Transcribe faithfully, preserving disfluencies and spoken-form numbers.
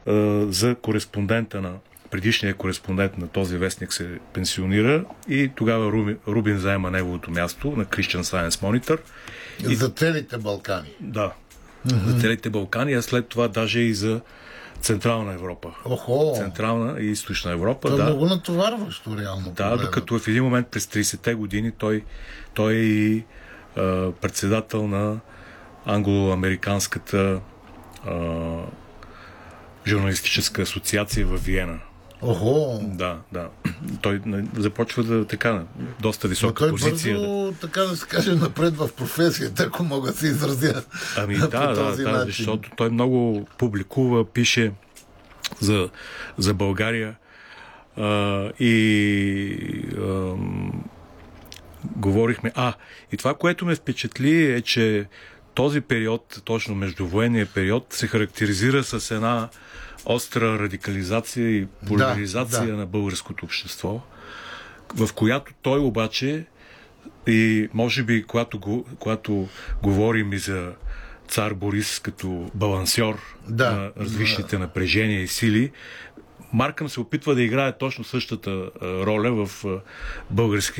а, за кореспондента на предишният кореспондент на този вестник се пенсионира и тогава Рубин, Рубин заема неговото място на Christian Science Monitor. И... За целите Балкани. Да, mm-hmm. за целите Балкани, а след това даже и за Централна Европа. Охо! Централна и Източна Европа. Това да. е много натоварващо, реално. Да, проблема. Докато в един момент през тридесетте години той, той е и а, председател на англо-американската а, журналистическа асоциация в Виена. Охо! Да, да. Той започва да така, доста висока той позиция. Бързо, да. така да се каже, напред в професията, ако мога да се изразя. Ами да, да, да, защото той много публикува, пише за, за България а, и а, говорихме. А, и това, което ме впечатли е, че този период, точно междувоенния период, се характеризира с една остра радикализация и поляризация да, да. на българското общество, в която той обаче и може би, когато, го, когато говорим и за цар Борис като балансьор да, на различните да. напрежения и сили, Маркъм се опитва да играе точно същата роля в българския